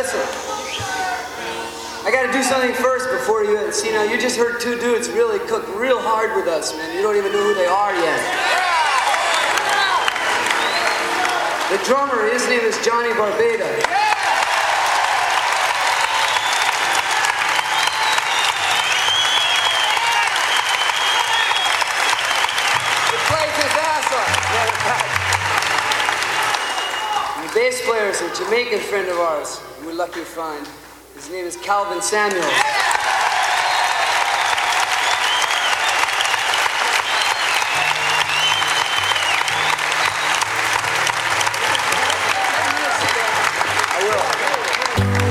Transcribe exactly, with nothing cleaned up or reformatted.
listen. I gotta do something first before you see. Now you just heard two dudes really cook real hard with us, man. You don't even know who they are yet. The drummer, his name is Johnny Barbada. He plays his ass off. And the bass player is a Jamaican friend of ours. We're lucky to find. His name is Calvin Samuels.